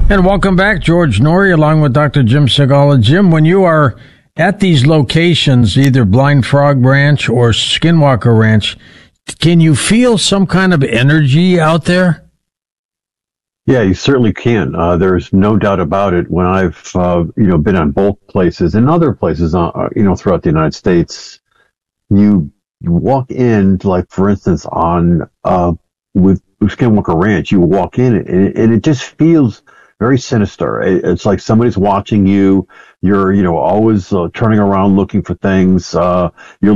And welcome back, George Noory, along with Dr. Jim Segala. Jim, when you are at these locations, either Blind Frog Ranch or Skinwalker Ranch, can you feel some kind of energy out there? Yeah, you certainly can. There's no doubt about it. When I've, been on both places and other places, throughout the United States, you walk in, like, for instance, with Skinwalker Ranch, you walk in and it just feels very sinister. It's like somebody's watching you. You're, always turning around looking for things. You're